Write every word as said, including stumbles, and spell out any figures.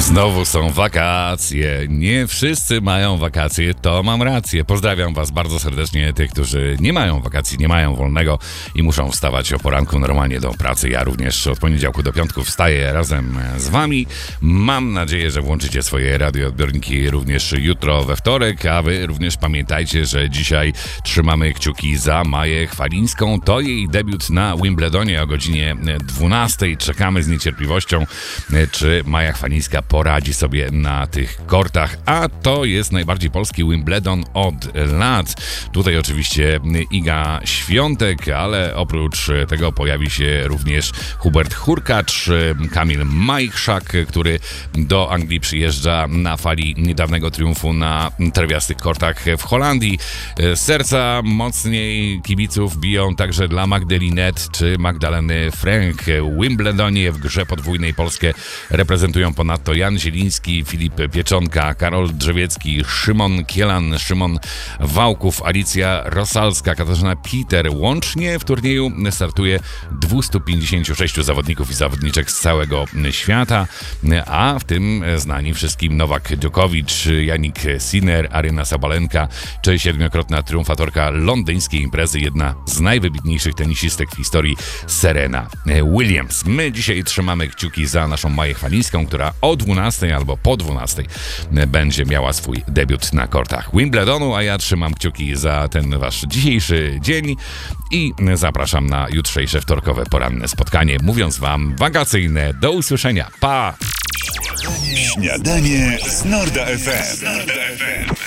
Znowu są wakacje. Nie wszyscy mają wakacje, to mam rację. Pozdrawiam was bardzo serdecznie, tych, którzy nie mają wakacji, nie mają wolnego i muszą wstawać o poranku normalnie do pracy. Ja również od poniedziałku do piątku wstaję razem z wami. Mam nadzieję, że włączycie swoje radioodbiorniki również jutro we wtorek, a wy również pamiętajcie, że dzisiaj trzymamy kciuki za Maję Chwalińską. To jej debiut na Wimbledonie o godzinie dwunastej. Czekamy z niecierpliwością, czy Maja Chwalińska poradzi sobie na tych kortach, a to jest najbardziej polski Wimbledon od lat. Tutaj oczywiście Iga Świątek, ale oprócz tego pojawi się również Hubert Hurkacz, Kamil Majchrzak, który do Anglii przyjeżdża na fali niedawnego triumfu na trawiastych kortach w Holandii. Serca mocniej kibiców biją także dla Magdalinet czy Magdaleny Frank. W Wimbledonie w grze podwójnej Polskę reprezentują ponadto Jan Zieliński, Filip Pieczonka, Karol Drzewiecki, Szymon Kielan, Szymon Wałków, Alicja Rosalska, Katarzyna Piter. Łącznie w turnieju startuje dwieście pięćdziesiąt sześć zawodników i zawodniczek z całego świata, a w tym znani wszystkim Nowak Djokovic, Jannik Sinner, Aryna Sabalenka czy siedmiokrotna triumfatorka londyńskiej imprezy, jedna z najwybitniejszych tenisistek w historii, Serena Williams. My dzisiaj trzymamy kciuki za naszą Maję Chwalińską, która o dwunastej albo po dwunastej będzie miała swój debiut na kortach Wimbledonu, a ja trzymam kciuki za ten wasz dzisiejszy dzień i zapraszam na jutrzejsze wtorkowe poranne spotkanie, mówiąc wam wakacyjne. Do usłyszenia. Pa! Śniadanie z Norda F M.